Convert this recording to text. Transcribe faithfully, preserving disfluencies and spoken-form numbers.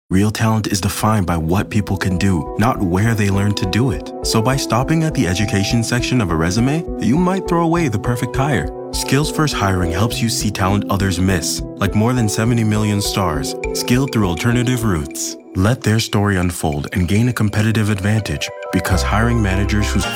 Real talent is defined by what people can do, not where they learn to do it. So by stopping at the education section of a resume, you might throw away the perfect hire. Skills First Hiring helps you see talent others miss, like more than seventy million stars, skilled through alternative routes. Let their story unfold and gain a competitive advantage, because hiring managers whose